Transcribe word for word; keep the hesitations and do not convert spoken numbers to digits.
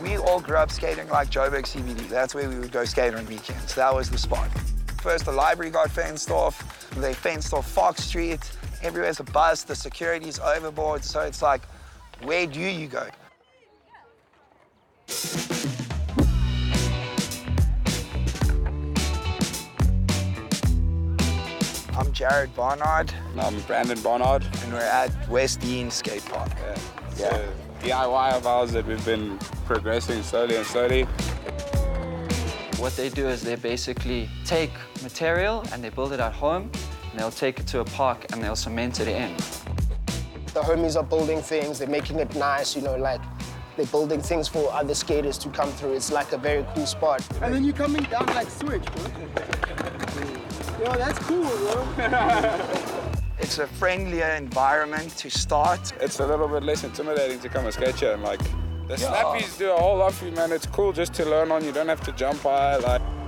We all grew up skating like Joburg C B D. That's where we would go skate on weekends. That was the spot. First, the library got fenced off. They fenced off Fox Street. Everywhere's a bus. The security's overboard. So it's like, where do you go? I'm Jared Barnard. I'm Brandon Barnard. And we're at West Dean Skate Park. Yeah. Yeah. So, D I Y of ours that we've been progressing slowly and slowly. What they do is they basically take material and they build it at home, and they'll take it to a park and they'll cement it in. The homies are building things, they're making it nice, you know, like they're building things for other skaters to come through. It's like a very cool spot. And then you're coming down like switch, bro. Yo, that's cool, bro. It's a friendlier environment to start. It's a little bit less intimidating to come and skate here, and like the Yeah. snappies do a whole lot for you, man. It's cool just to learn on. You don't have to jump high, like.